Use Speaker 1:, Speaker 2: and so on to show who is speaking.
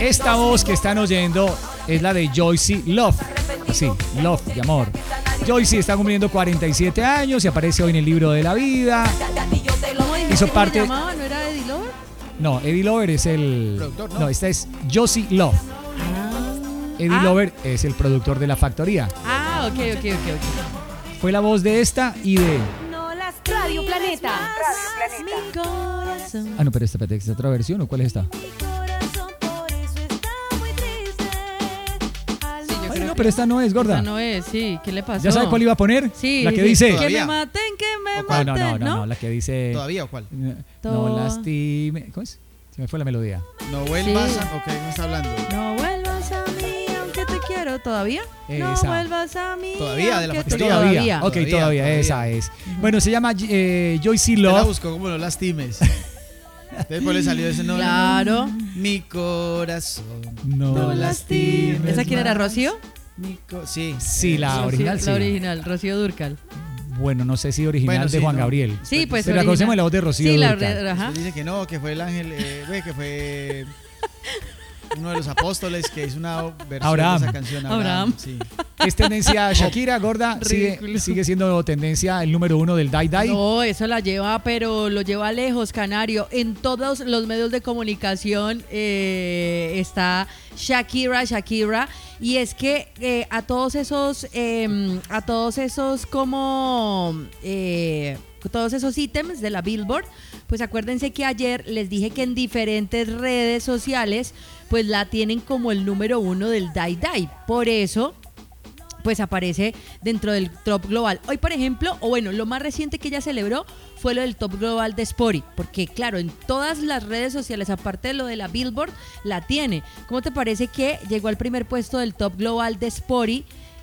Speaker 1: Esta voz que están oyendo es la de Joyce Love. Sí, Love, de amor. Joyce está cumpliendo 47 años y aparece hoy en el libro de la vida. Hizo parte.
Speaker 2: ¿Cómo se llamaba? ¿No era Eddie Lover?
Speaker 1: No, Eddie Lover es el productor, ¿no? Esta es Joyce Love. Eddie Lover es el productor de La Factoría.
Speaker 2: Ok.
Speaker 1: Fue la voz de esta y de...
Speaker 3: Radio Planeta.
Speaker 1: Ah, no, pero esta es otra versión, ¿o cuál es esta? Ay, no, pero esta no es, gorda.
Speaker 2: Esta no es, sí. ¿Qué le pasó?
Speaker 1: ¿Ya sabe cuál iba a poner?
Speaker 2: Sí.
Speaker 1: La que dice...
Speaker 2: Que me maten,
Speaker 1: No, la que dice...
Speaker 4: ¿Todavía o cuál?
Speaker 1: No lastime... ¿Cómo es? Se me fue la melodía.
Speaker 4: No vuelvas a... Ok, ¿cómo está hablando?
Speaker 2: No vuelvas a mí, aunque te quiero. ¿Todavía? No
Speaker 1: Esa.
Speaker 2: vuelvas a mí.
Speaker 4: ¿Todavía? ¿De La
Speaker 2: aunque
Speaker 4: Factoría?
Speaker 1: Todavía. Ok, todavía, esa es. Bueno, se llama Joyce
Speaker 4: Te la
Speaker 1: Love.
Speaker 4: busco, como no lastimes. Después le salió ese nombre.
Speaker 2: Claro.
Speaker 4: Mi corazón.
Speaker 1: No
Speaker 4: lastimes.
Speaker 2: ¿Esa quién era,
Speaker 4: más.
Speaker 2: Rocío?
Speaker 4: Sí.
Speaker 1: Sí, la original, sí.
Speaker 2: La original, Rocío Dúrcal.
Speaker 1: Bueno, no sé si original
Speaker 4: Bueno,
Speaker 1: de
Speaker 4: sí,
Speaker 1: Juan
Speaker 4: no.
Speaker 1: Gabriel.
Speaker 2: Sí, pues
Speaker 1: pero la conocemos en la voz de Rocío
Speaker 2: Sí,
Speaker 1: Dúrcal.
Speaker 2: ajá.
Speaker 4: Dice que no, que fue el ángel, que fue uno de los apóstoles que hizo una versión
Speaker 1: Abraham.
Speaker 4: de esa canción.
Speaker 2: Abraham.
Speaker 4: Sí.
Speaker 1: Es tendencia Shakira, gorda.
Speaker 2: Ridículo.
Speaker 1: Sigue siendo tendencia el número 1 del Dai Dai.
Speaker 2: No, eso la lleva, pero lo lleva lejos, Canario. En todos los medios de comunicación está Shakira. Y es que a todos esos ítems de la Billboard, pues acuérdense que ayer les dije que en diferentes redes sociales pues la tienen como el número 1 del Dai Dai. Por eso pues aparece dentro del top global. Hoy, por ejemplo, lo más reciente que ella celebró fue lo del top global de Spotify, porque claro, en todas las redes sociales, aparte de lo de la Billboard, la tiene. ¿Cómo te parece que llegó al primer puesto del top global de Spotify